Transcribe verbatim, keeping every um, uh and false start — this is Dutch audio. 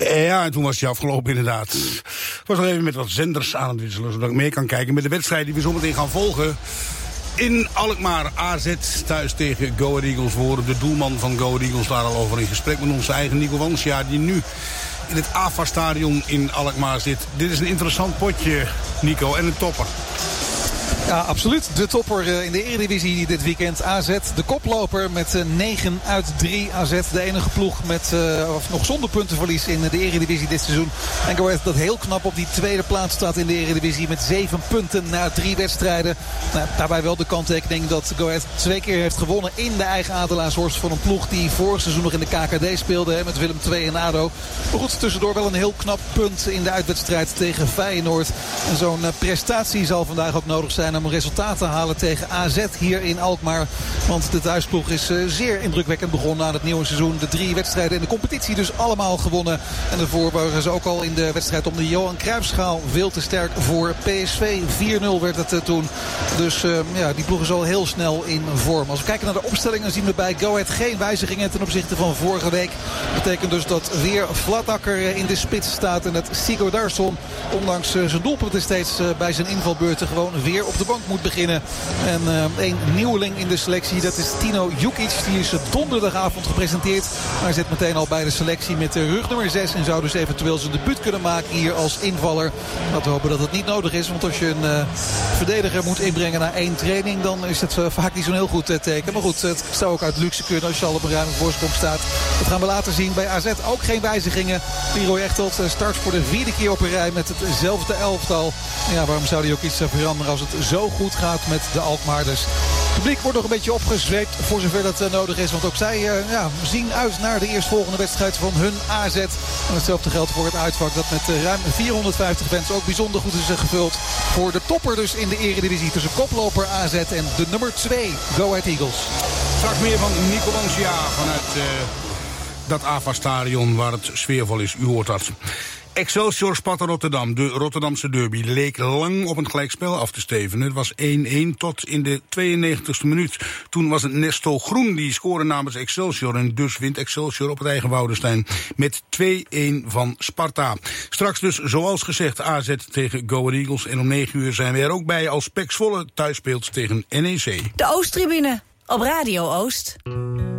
Ja, en toen was hij afgelopen inderdaad. Ik was nog even met wat zenders aan het wisselen, zodat ik meer kan kijken met de wedstrijd die we zo meteen gaan volgen. In Alkmaar, A Z thuis tegen Go Ahead Eagles. We horen de doelman van Go Ahead Eagles daar al over in gesprek met onze eigen Nico Wansja, die nu in het A F A-stadion in Alkmaar zit. Dit is een interessant potje, Nico, en een topper. Ja, absoluut. De topper in de Eredivisie dit weekend. A Z, de koploper met negen uit drie. A Z, de enige ploeg met uh, of nog zonder puntenverlies in de Eredivisie dit seizoen. En Go Ahead dat heel knap op die tweede plaats staat in de Eredivisie met zeven punten na drie wedstrijden. Nou, daarbij wel de kanttekening dat Go Ahead twee keer heeft gewonnen in de eigen Adelaarshorst van een ploeg die vorig seizoen nog in de K K D speelde, hè, met Willem twee en ADO. Maar goed, tussendoor wel een heel knap punt in de uitwedstrijd tegen Feyenoord. En zo'n uh, prestatie zal vandaag ook nodig zijn om resultaten te halen tegen A Z hier in Alkmaar. Want de thuisploeg is uh, zeer indrukwekkend begonnen aan het nieuwe seizoen. De drie wedstrijden in de competitie dus allemaal gewonnen. En daarvoor waren ze ook al in de wedstrijd om de Johan Cruijffschaal veel te sterk voor P S V. vier nul werd het uh, toen. Dus uh, ja, die ploeg is al heel snel in vorm. Als we kijken naar de opstellingen zien we bij Go Ahead geen wijzigingen ten opzichte van vorige week. Dat betekent dus dat weer Vlatakker in de spits staat. En dat Sigurd Darsson, ondanks uh, zijn doelpunten steeds uh, bij zijn invalbeurten gewoon weer op de bank moet beginnen. En uh, één nieuweling in de selectie, dat is Tino Jukic. Die is donderdagavond gepresenteerd. Maar hij zit meteen al bij de selectie met de rug nummer zes. En zou dus eventueel zijn debuut kunnen maken hier als invaller. Laten we hopen dat het niet nodig is. Want als je een uh, verdediger moet inbrengen na één training, dan is het uh, vaak niet zo'n heel goed uh, teken. Maar goed, het zou ook uit luxe kunnen als je al op een ruime voorsprong staat. Dat gaan we later zien. Bij A Z ook geen wijzigingen. Leroy Echtelt uh, start voor de vierde keer op een rij met hetzelfde elftal. En ja, waarom zou hij ook iets uh, veranderen als het zo goed gaat met de Alkmaarders? Het publiek wordt nog een beetje opgezweept voor zover dat uh, nodig is. Want ook zij uh, ja, zien uit naar de eerstvolgende wedstrijd van hun A Z. En hetzelfde geldt voor het uitvak dat met uh, ruim vierhonderdvijftig fans ook bijzonder goed is uh, gevuld. Voor de topper dus in de Eredivisie tussen koploper A Z en de nummer twee Go Ahead Eagles. Straks meer van Nico Wansja vanuit uh, dat A F A-stadion waar het sfeervol is. U hoort dat. Excelsior Sparta Rotterdam, de Rotterdamse derby, leek lang op een gelijkspel af te stevenen. Het was één-één tot in de tweeënnegentigste minuut. Toen was het Nesto Groen die scoorde namens Excelsior. En dus wint Excelsior op het eigen Woudenstein met twee-één van Sparta. Straks dus, zoals gezegd, A Z tegen Go Ahead Eagles. En om negen uur zijn we er ook bij als P E C Zwolle thuis speelt tegen N E C. De Oosttribune op Radio Oost.